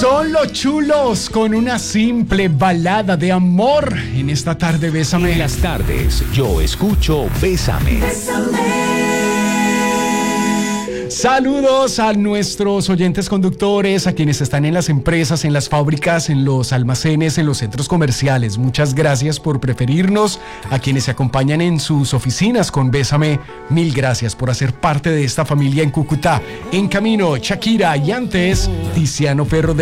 Son los Chulos con una simple balada de amor en esta tarde. Bésame. En las tardes yo escucho Bésame. Saludos a nuestros oyentes conductores, a quienes están en las empresas, en las fábricas, en los almacenes, en los centros comerciales. Muchas gracias por preferirnos. A quienes se acompañan en sus oficinas con Bésame, mil gracias por hacer parte de esta familia en Cúcuta. En camino, Shakira, y antes, Tiziano Ferro de